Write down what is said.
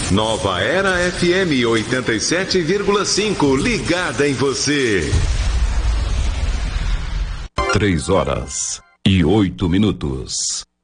Nova Era FM 87,5, ligada em você. 3 horas e 8 minutos.